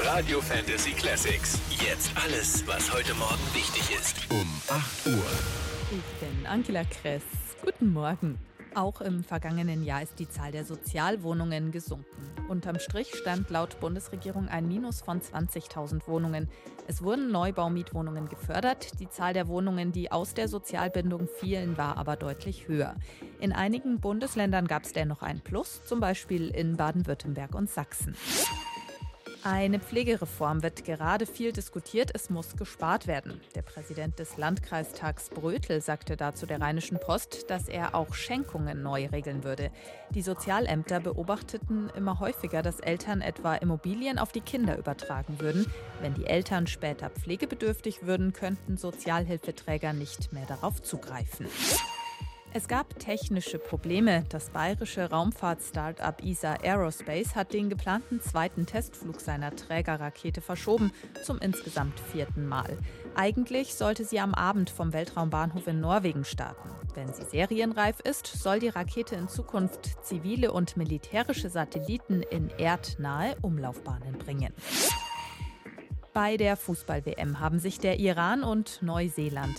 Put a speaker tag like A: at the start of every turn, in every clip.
A: Radio Fantasy Classics. Jetzt alles, was heute Morgen wichtig ist. Um 8 Uhr.
B: Ich bin Angela Kress. Guten Morgen. Auch im vergangenen Jahr ist die Zahl der Sozialwohnungen gesunken. Unterm Strich stand laut Bundesregierung ein Minus von 20.000 Wohnungen. Es wurden Neubaumietwohnungen gefördert. Die Zahl der Wohnungen, die aus der Sozialbindung fielen, war aber deutlich höher. In einigen Bundesländern gab es dennoch ein Plus, zum Beispiel in Baden-Württemberg und Sachsen. Eine Pflegereform wird gerade viel diskutiert, es muss gespart werden. Der Präsident des Landkreistags Brötel sagte dazu der Rheinischen Post, dass er auch Schenkungen neu regeln würde. Die Sozialämter beobachteten immer häufiger, dass Eltern etwa Immobilien auf die Kinder übertragen würden. Wenn die Eltern später pflegebedürftig würden, könnten Sozialhilfeträger nicht mehr darauf zugreifen. Es gab technische Probleme. Das bayerische Raumfahrt-Start-up ESA Aerospace hat den geplanten zweiten Testflug seiner Trägerrakete verschoben, zum insgesamt 4. Mal. Eigentlich sollte sie am Abend vom Weltraumbahnhof in Norwegen starten. Wenn sie serienreif ist, soll die Rakete in Zukunft zivile und militärische Satelliten in erdnahe Umlaufbahnen bringen. Bei der Fußball-WM haben sich der Iran und Neuseeland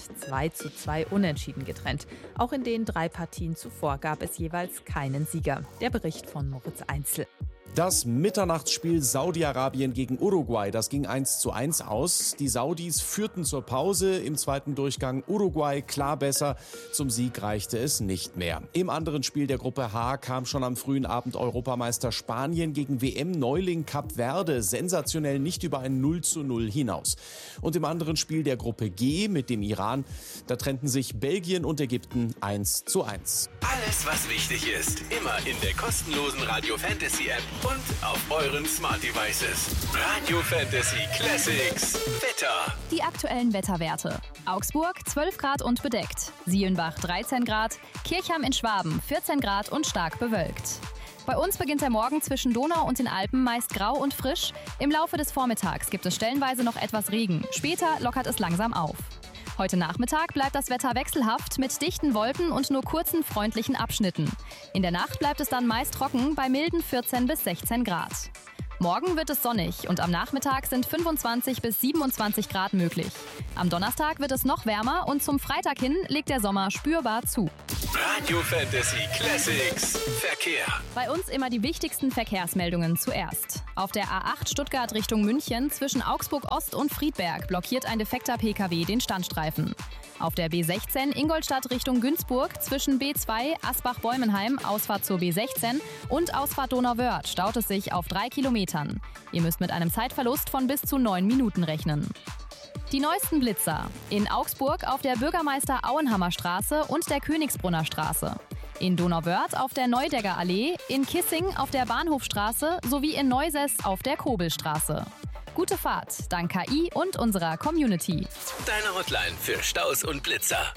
B: 2:2 unentschieden getrennt. Auch in den 3 Partien zuvor gab es jeweils keinen Sieger. Der Bericht von Moritz Einzel.
C: Das Mitternachtsspiel Saudi-Arabien gegen Uruguay, das ging 1:1 aus. Die Saudis führten zur Pause, im zweiten Durchgang Uruguay klar besser. Zum Sieg reichte es nicht mehr. Im anderen Spiel der Gruppe H kam schon am frühen Abend Europameister Spanien gegen WM-Neuling Kap Verde sensationell nicht über ein 0:0 hinaus. Und im anderen Spiel der Gruppe G mit dem Iran, da trennten sich Belgien und Ägypten 1:1.
A: Alles, was wichtig ist, immer in der kostenlosen Radio Fantasy App und auf euren Smart Devices. Radio Fantasy Classics. Wetter.
D: Die aktuellen Wetterwerte. Augsburg 12 Grad und bedeckt. Sielenbach 13 Grad. Kirchheim in Schwaben 14 Grad und stark bewölkt. Bei uns beginnt der Morgen zwischen Donau und den Alpen meist grau und frisch. Im Laufe des Vormittags gibt es stellenweise noch etwas Regen. Später lockert es langsam auf. Heute Nachmittag bleibt das Wetter wechselhaft mit dichten Wolken und nur kurzen freundlichen Abschnitten. In der Nacht bleibt es dann meist trocken bei milden 14 bis 16 Grad. Morgen wird es sonnig und am Nachmittag sind 25 bis 27 Grad möglich. Am Donnerstag wird es noch wärmer und zum Freitag hin legt der Sommer spürbar zu.
A: Radio Fantasy Classics. Verkehr.
D: Bei uns immer die wichtigsten Verkehrsmeldungen zuerst. Auf der A8 Stuttgart Richtung München zwischen Augsburg Ost und Friedberg blockiert ein defekter Pkw den Standstreifen. Auf der B16 Ingolstadt Richtung Günzburg zwischen B2 Asbach-Bäumenheim, Ausfahrt zur B16 und Ausfahrt Donauwörth staut es sich auf 3 Kilometern. Ihr müsst mit einem Zeitverlust von bis zu 9 Minuten rechnen. Die neuesten Blitzer. In Augsburg auf der Bürgermeister-Auenhammer-Straße und der Königsbrunner Straße. In Donauwörth auf der Neudegger Allee, in Kissing auf der Bahnhofstraße sowie in Neusess auf der Kobelstraße. Gute Fahrt, dank KI und unserer Community.
A: Deine Hotline für Staus und Blitzer.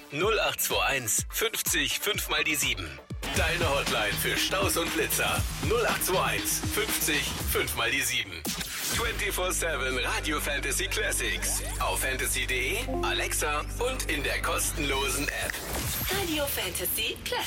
A: 0821 50 5 mal die 7. Deine Hotline für Staus und Blitzer. 0821 50 5 mal die 7. 24/7 Radio Fantasy Classics. Auf fantasy.de, Alexa und in der kostenlosen App.
E: Radio Fantasy Classics.